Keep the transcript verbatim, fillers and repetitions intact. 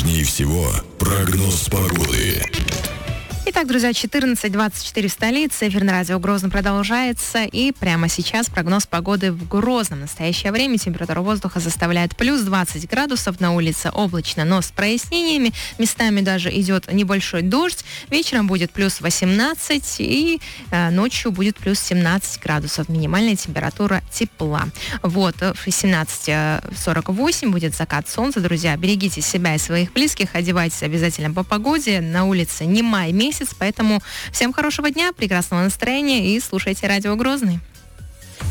Важнее всего прогноз погоды. Итак, друзья, четырнадцать двадцать четыре в столице. Эфир на радио Грозно продолжается. И прямо сейчас прогноз погоды в Грозном. В настоящее время температура воздуха составляет плюс двадцать градусов. На улице облачно, но с прояснениями. Местами даже идет небольшой дождь. Вечером будет плюс восемнадцать. И э, ночью будет плюс семнадцать градусов. Минимальная температура тепла. Вот, в семнадцать сорок восемь будет закат солнца. Друзья, берегите себя и своих близких. Одевайтесь обязательно по погоде. На улице не май месяц. Поэтому всем хорошего дня, прекрасного настроения и слушайте радио Грозный.